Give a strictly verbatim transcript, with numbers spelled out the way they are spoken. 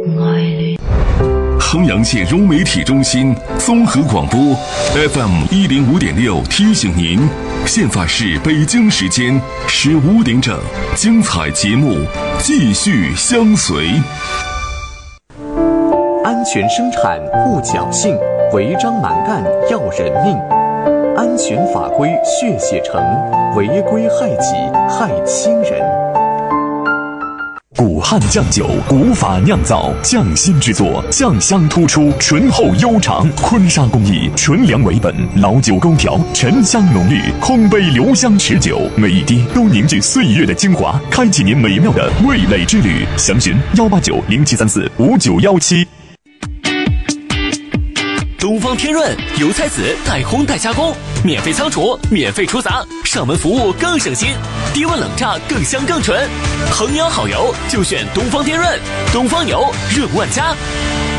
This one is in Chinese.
爱恋。 衡阳县融媒体中心综合广播 F M 一零五点六提醒您，现在是北京时间十五点整，精彩节目继续相随。 安全生产勿侥幸，违章蛮干要人命。安全法规血写成，违规害己害亲人。 古汉酱酒，古法酿造，匠心制作，酱香突出，醇厚悠长。坤沙工艺，纯粮为本，老酒勾调，沉香浓郁，空杯留香持久，每一滴都凝聚岁月的精华，开启您美妙的味蕾之旅。详询幺八九零七三四五九幺七。 东方天润油菜籽带烘带加工，免费仓储，免费出杂，上门服务更省心，低温冷榨更香更纯。衡阳好油就选东方天润，东方油润万家。